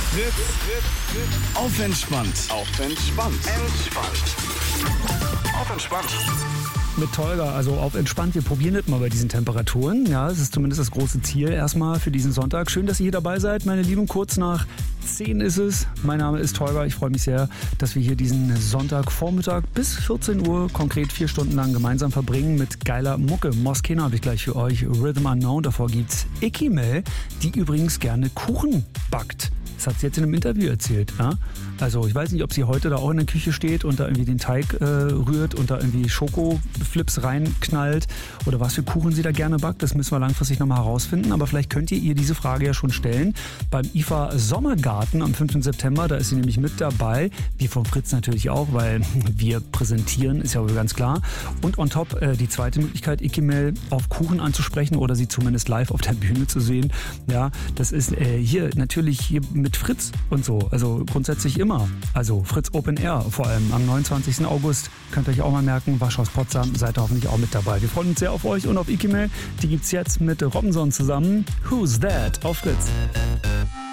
Fritz. Auf entspannt. Auf entspannt. Auf entspannt. Mit Tolga, also auf entspannt. Wir probieren das mal bei diesen Temperaturen. Ja, es ist zumindest das große Ziel erstmal für diesen Sonntag. Schön, dass ihr hier dabei seid, meine Lieben. Kurz nach 10 ist es. Mein Name ist Tolga. Ich freue mich sehr, dass wir hier diesen Sonntagvormittag bis 14 Uhr, konkret 4 Stunden lang gemeinsam verbringen mit geiler Mucke. Moskena habe ich gleich für euch. Rhythm Unknown. Davor gibt's Ikimel, die übrigens gerne Kuchen backt. Das hat sie jetzt in einem Interview erzählt. Ja? Also ich weiß nicht, ob sie heute da auch in der Küche steht und da irgendwie den Teig rührt und da irgendwie Schokoflips reinknallt oder was für Kuchen sie da gerne backt. Das müssen wir langfristig nochmal herausfinden. Aber vielleicht könnt ihr diese Frage ja schon stellen. Beim IFA Sommergarten am 5. September, da ist sie nämlich mit dabei. Wir von Fritz natürlich auch, weil wir präsentieren, ist ja wohl ganz klar. Und on top die zweite Möglichkeit, Ikimel auf Kuchen anzusprechen oder sie zumindest live auf der Bühne zu sehen. Ja, das ist hier natürlich hier mit Fritz und so, also grundsätzlich immer. Also Fritz Open Air, vor allem am 29. August, könnt ihr euch auch mal merken, Waschhaus Potsdam, seid ihr hoffentlich auch mit dabei. Wir freuen uns sehr auf euch und auf Ikimel. Die gibt's jetzt mit Robinson zusammen. Who's That? Auf Fritz.